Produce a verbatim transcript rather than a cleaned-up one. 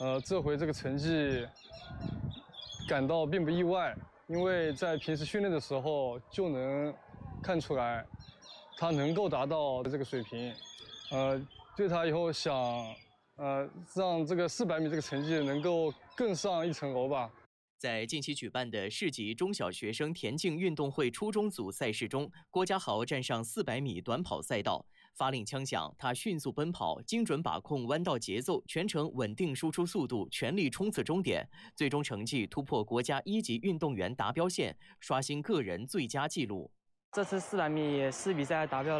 呃，这回这个成绩感到并不意外，因为在平时训练的时候就能看出来，他能够达到这个水平。呃，对他以后想，呃，让这个四百米这个成绩能够更上一层楼吧。 在近期举办的市级中小学生田径运动会初中组赛事中，郭家豪站上四百米短跑赛道，发令枪响，他迅速奔跑，精准把控弯道节奏，全程稳定输出速度，全力冲刺终点，最终成绩突破国家一级运动员达标线，刷新个人最佳纪录。 这次四百米市比赛达标了。